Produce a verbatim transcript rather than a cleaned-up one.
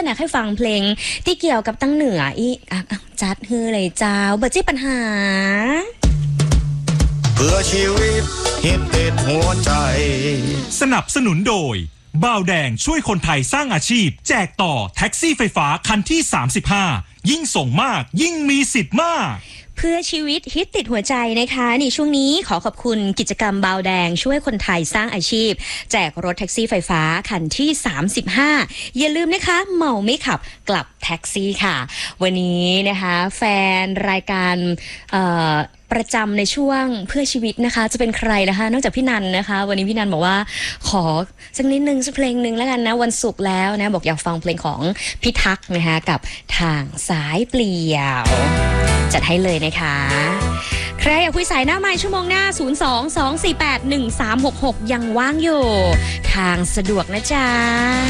อยากให้ฟังเพลงที่เกี่ยวกับตั้งเหนืออีกอ่ะจัดฮือเลยเจ้าเบอร์จี้ปัญหาเพื่อชีวิตฮิตติดหัวใจสนับสนุนโดยบ่าวแดงช่วยคนไทยสร้างอาชีพแจกต่อแท็กซี่ไฟฟ้าคันที่สามสิบห้ายิ่งส่งมากยิ่งมีสิทธิ์มากเพื่อชีวิตฮิตติดหัวใจนะคะนี่ช่วงนี้ขอขอบคุณกิจกรรมบ่าวแดงช่วยคนไทยสร้างอาชีพแจกรถแท็กซี่ไฟฟ้าคันที่สามสิบห้าอย่าลืมนะคะเมาไม่ขับกลับแท็กซี่ค่ะวันนี้นะคะแฟนรายการเอ่อประจำในช่วงเพื่อชีวิตนะคะจะเป็นใครนะคะนอกจากพี่นันนะคะวันนี้พี่นันบอกว่าขอสักนิดนึงสักเพลงหนึ่งแล้วกันนะวันศุกร์แล้วนะบอกอยากฟังเพลงของพี่ทักนะคะกับทางสายเปลี่ยวจัดให้เลยนะคะใครอยากคุยสายหน้าไมค์ชั่วโมงหน้าศูนย์ สอง สอง สี่ แปด หนึ่ง สาม หก หกยังว่างอยู่ทางสะดวกนะจ๊ะ